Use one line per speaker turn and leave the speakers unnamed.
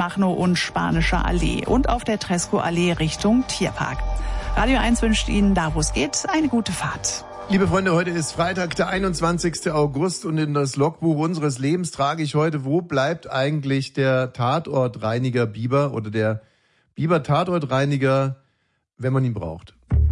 Machnow und Spanischer Allee und auf der Tresco-Allee Richtung Tierpark. Radio 1 wünscht Ihnen, da wo es geht, eine gute Fahrt.
Liebe Freunde, heute ist Freitag, der 21. August und in das Logbuch unseres Lebens trage ich heute, wo bleibt eigentlich der Tatortreiniger Biber oder der Biber-Tatortreiniger, wenn man ihn braucht.